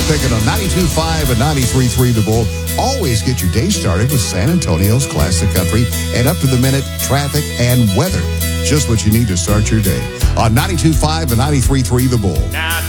Pickett on 92.5 and 93.3 The Bull. Always get your day started with San Antonio's Classic Country and up-to-the-minute traffic and weather. Just what you need to start your day on 92.5 and 93.3 The Bull. Now